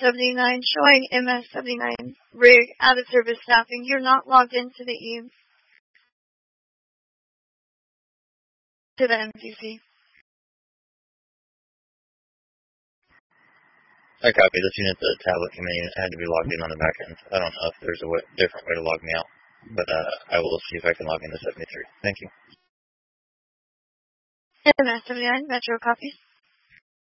MS-79 showing MS-79 rig out of service staffing. You're not logged into the MPC. I copy. This unit, the tablet committee had to be logged in on the back end. I don't know if there's a different way to log me out, but I will see if I can log into 73. Thank you. MS-79 Metro copies.